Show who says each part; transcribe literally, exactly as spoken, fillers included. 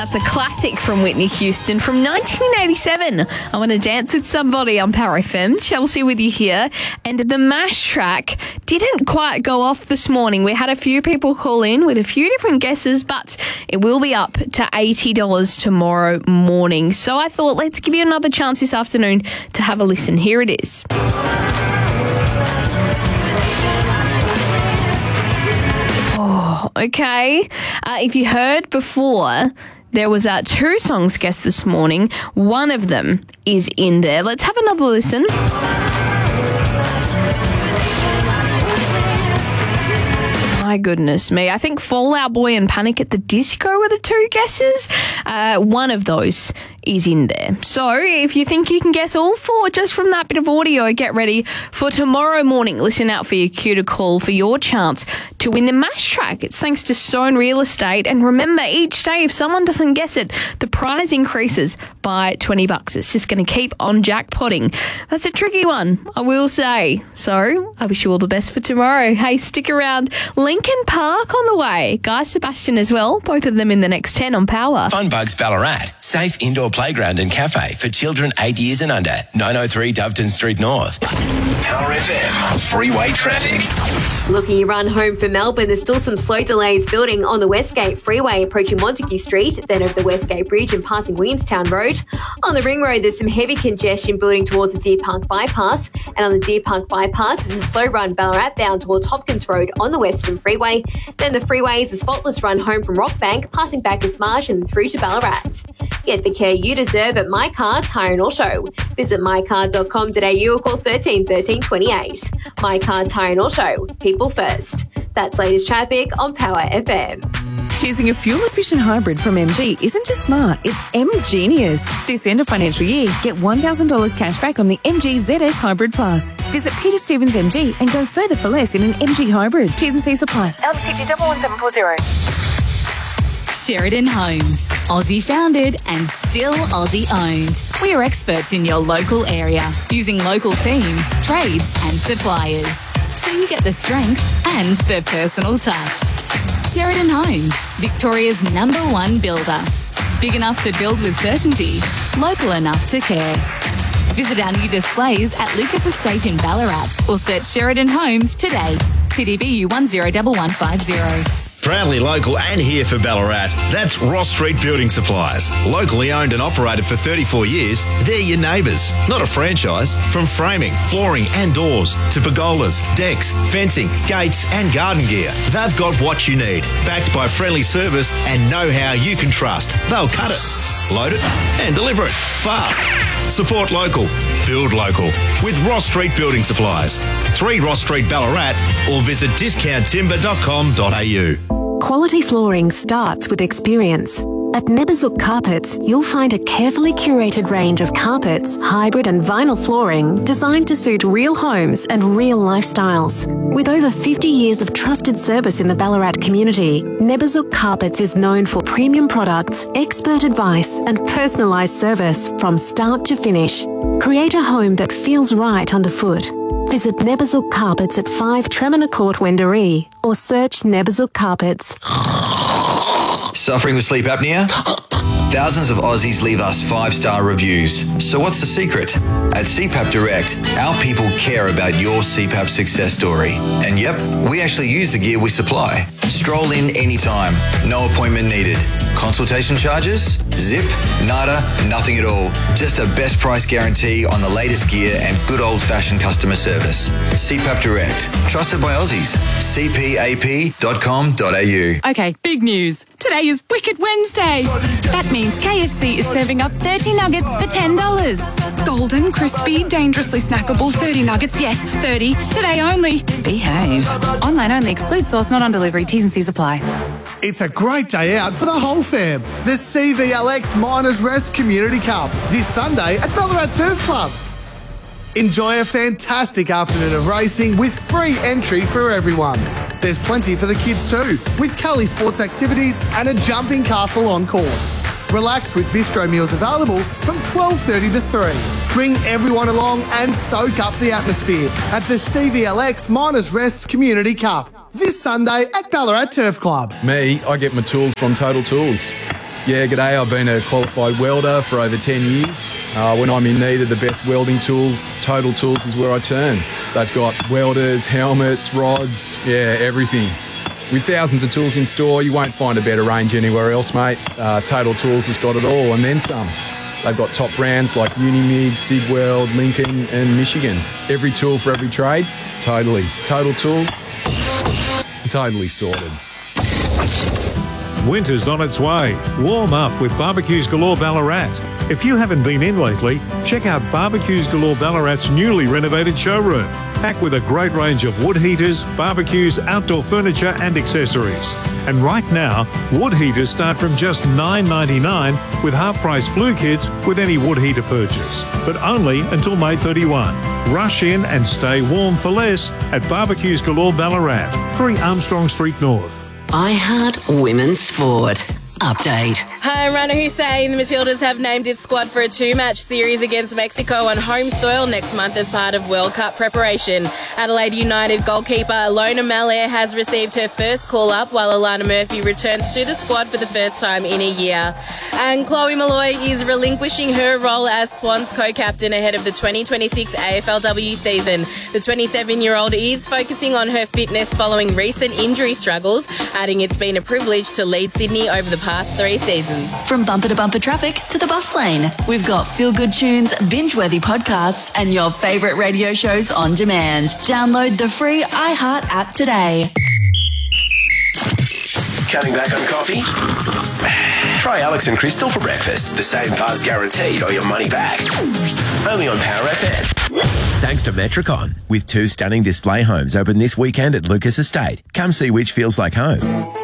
Speaker 1: That's a classic from Whitney Houston from nineteen eighty-seven. I Want to Dance with Somebody on Power F M. Chelsea with you here. And the MASH track didn't quite go off this morning. We had a few people call in with a few different guesses, but it will be up to eighty dollars tomorrow morning. So I thought, let's give you another chance this afternoon to have a listen. Here it is. Oh, okay. Uh, if you heard before, there was uh, two songs guessed this morning. One of them is in there. Let's have another listen. My goodness me. I think Fall Out Boy and Panic at the Disco were the two guesses. Uh, one of those is in there. So if you think you can guess all four just from that bit of audio, get ready for tomorrow morning. Listen out for your cue to call for your chance to win the MASH track. It's thanks to Sohn Real Estate. And remember, each day, if someone doesn't guess it, the prize increases by twenty bucks. It's just going to keep on jackpotting. That's a tricky one, I will say. So I wish you all the best for tomorrow. Hey, stick around. Lincoln Park on the way. Guy Sebastian as well. Both of them in the next ten on Power.
Speaker 2: Fun Bugs Ballarat. Safe indoor playground and cafe for children eight years and under. nine oh three Doveton Street North. Power F M. Freeway traffic.
Speaker 3: Looking you run home from Melbourne, there's still some slow delays building on the Westgate Freeway approaching Montague Street, then over the Westgate Bridge and passing Williamstown Road. On the Ring Road, there's some heavy congestion building towards the Deer Park Bypass. And on the Deer Park Bypass, there's a slow run Ballarat bound towards Hopkins Road on the Western Freeway. Then the freeway is a spotless run home from Rockbank, passing back to Smarsh and through to Ballarat. Get the care you deserve at My Car Tyre and Auto. Visit my car dot com dot a u or call thirteen thirteen twenty-eight. My Car Tyre and Auto. People first. That's latest traffic on Power F M.
Speaker 4: Choosing a fuel-efficient hybrid from M G isn't just smart, it's M-genius. This end of financial year, get one thousand dollars cash back on the M G Z S Hybrid Plus. Visit Peter Stevens M G and go further for less in an M G hybrid. T's and C's apply. L C G one one seven four zero.
Speaker 5: Sheridan Homes, Aussie founded and still Aussie owned. We are experts in your local area, using local teams, trades and suppliers. So you get the strength and the personal touch. Sheridan Homes, Victoria's number one builder. Big enough to build with certainty, local enough to care. Visit our new displays at Lucas Estate in Ballarat or search Sheridan Homes today. C D B U one zero one one five zero.
Speaker 6: Proudly local and here for Ballarat. That's Ross Street Building Supplies. Locally owned and operated for thirty-four years, they're your neighbours, not a franchise. From framing, flooring and doors to pergolas, decks, fencing, gates and garden gear, they've got what you need. Backed by friendly service and know-how you can trust. They'll cut it, load it and deliver it fast. Support local, build local with Ross Street Building Supplies. three Ross Street Ballarat or visit discount timber dot com dot a u.
Speaker 7: Quality flooring starts with experience. At Neberzuk Carpets, you'll find a carefully curated range of carpets, hybrid and vinyl flooring designed to suit real homes and real lifestyles. With over fifty years of trusted service in the Ballarat community, Neberzuk Carpets is known for premium products, expert advice and personalised service from start to finish. Create a home that feels right underfoot. Visit Neberzuk Carpets at five Tremina Court, Wendouree, or search Neberzuk Carpets.
Speaker 8: Suffering with sleep apnea? Thousands of Aussies leave us five-star reviews. So what's the secret? At C PAP Direct, our people care about your C PAP success story. And yep, we actually use the gear we supply. Stroll in anytime, no appointment needed. Consultation charges? Zip, nada, nothing at all. Just a best price guarantee on the latest gear and good old-fashioned customer service. C PAP Direct, trusted by Aussies. c p a p dot com dot a u.
Speaker 4: Okay, big news. Today is Wicked Wednesday. That means K F C is serving up thirty nuggets for ten dollars. Golden, crispy, dangerously snackable thirty nuggets. Yes, thirty. Today only. Behave. Online only. Excludes sauce, not on delivery. T's and C's apply.
Speaker 9: It's a great day out for the whole fam. The C V L X Miners Rest Community Cup this Sunday at Ballarat Turf Club. Enjoy a fantastic afternoon of racing with free entry for everyone. There's plenty for the kids too, with Cully sports activities and a jumping castle on course. Relax with bistro meals available from twelve thirty to three. Bring everyone along and soak up the atmosphere at the C V L X Miners Rest Community Cup this Sunday at Ballarat Turf Club.
Speaker 10: Me, I get my tools from Total Tools. Yeah, g'day. I've been a qualified welder for over ten years. Uh, when I'm in need of the best welding tools, Total Tools is where I turn. They've got welders, helmets, rods, yeah, everything. With thousands of tools in store, you won't find a better range anywhere else, mate. Uh, Total Tools has got it all and then some. They've got top brands like Unimig, Sigweld, Lincoln and Michigan. Every tool for every trade, totally. Total Tools, totally sorted.
Speaker 11: Winter's on its way. Warm up with Barbecues Galore Ballarat. If you haven't been in lately, check out Barbecues Galore Ballarat's newly renovated showroom, packed with a great range of wood heaters, barbecues, outdoor furniture and accessories. And right now, wood heaters start from just nine dollars ninety-nine with half-price flu kits with any wood heater purchase, but only until May thirty-first. Rush in and stay warm for less at Barbecues Galore Ballarat, three Armstrong Street North.
Speaker 12: iHeart Women's Sport. Update.
Speaker 13: Hi, I'm Rana Hussein. The Matildas have named its squad for a two-match series against Mexico on home soil next month as part of World Cup preparation. Adelaide United goalkeeper Alona Malaire has received her first call-up, while Alana Murphy returns to the squad for the first time in a year. And Chloe Malloy is relinquishing her role as Swans co-captain ahead of the twenty twenty-six A F L W season. The twenty-seven-year-old is focusing on her fitness following recent injury struggles, adding it's been a privilege to lead Sydney over the past three seasons.
Speaker 14: From bumper to bumper traffic to the bus lane, we've got feel-good tunes, binge-worthy podcasts and your favourite radio shows on demand. Download the free iHeart app today.
Speaker 2: Cutting back on coffee? Try Alex and Crystal for breakfast. The same buzz guaranteed or your money back. Only on Power F M. Thanks to Metricon. With two stunning display homes open this weekend at Lucas Estate. Come see which feels like home.